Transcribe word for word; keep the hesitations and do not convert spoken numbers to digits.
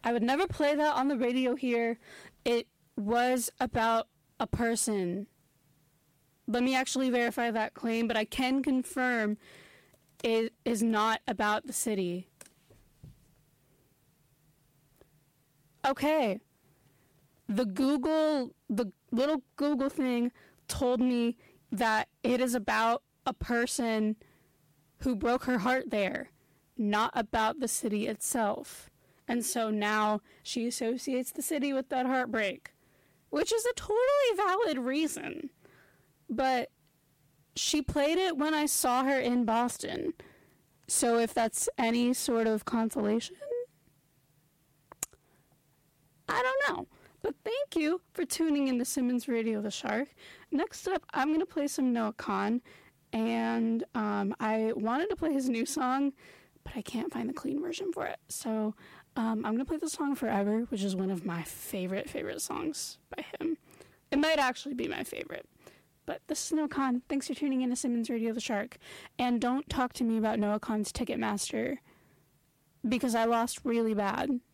I would never play that on the radio here. It was about a person. Let me actually verify that claim, but I can confirm it is not about the city. Okay. The Google, the little Google thing told me that it is about a person who broke her heart there, not about the city itself. And so now she associates the city with that heartbreak, which is a totally valid reason. But she played it when I saw her in Boston. So if that's any sort of consolation, I don't know. But thank you for tuning in to Simmons Radio the Shark. Next up, I'm going to play some Noah Kahan. And um, I wanted to play his new song, but I can't find the clean version for it. So um, I'm going to play the song Forever, which is one of my favorite, favorite songs by him. It might actually be my favorite. But this is Noah Kahan. Thanks for tuning in to Simmons Radio the Shark. And don't talk to me about Noah Kahan's Ticketmaster, because I lost really bad.